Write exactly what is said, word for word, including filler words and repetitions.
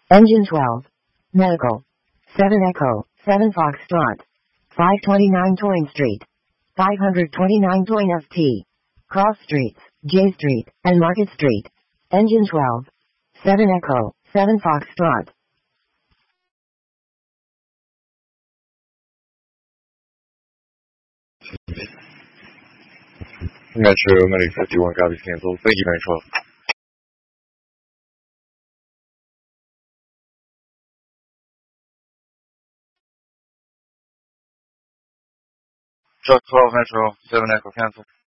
Engine twelve. Medical. seven Echo, seven Foxtrot. five twenty-nine Toyne Street. five twenty-nine Toyne F T. Cross Streets, J Street, and Market Street. Engine twelve. seven Echo, seven Foxtrot. Metro, Medic fifty-one, copies canceled. Thank you, Medic twelve. Truck twelve, Metro, seven Echo, cancel.